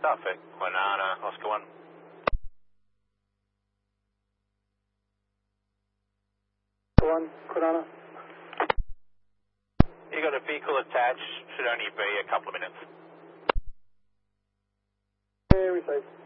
Suffolk, Kwinana, Oscar 1. One, Kwinana. You got a vehicle attached, should only be a couple of minutes. Yeah, we say.